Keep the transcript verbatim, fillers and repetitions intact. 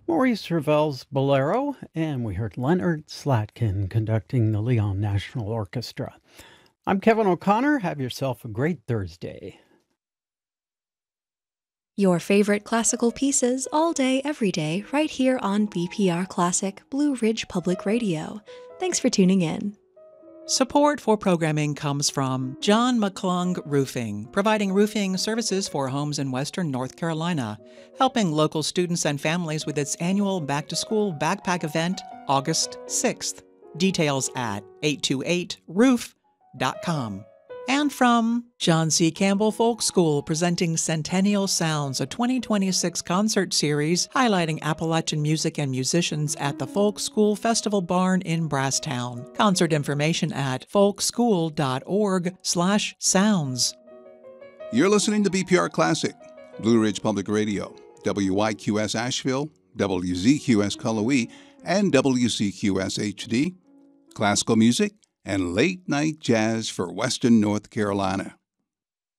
Maurice Ravel's Bolero, and we heard Leonard Slatkin conducting the Leon National Orchestra. I'm Kevin O'Connor. Have yourself a great Thursday. Your favorite classical pieces all day, every day, right here on B P R Classic Blue Ridge Public Radio. Thanks for tuning in. Support for programming comes from John McClung Roofing, providing roofing services for homes in western North Carolina, helping local students and families with its annual back-to-school backpack event August sixth. Details at eight two eight roof dot com. And from John C. Campbell Folk School, presenting Centennial Sounds, a twenty twenty-six concert series highlighting Appalachian music and musicians at the Folk School Festival Barn in Brasstown. Concert information at folkschool.org slash sounds. You're listening to B P R Classic, Blue Ridge Public Radio, W Y Q S Asheville, W Z Q S Cullowhee, and W C Q S H D. Classical music and late-night jazz for Western North Carolina.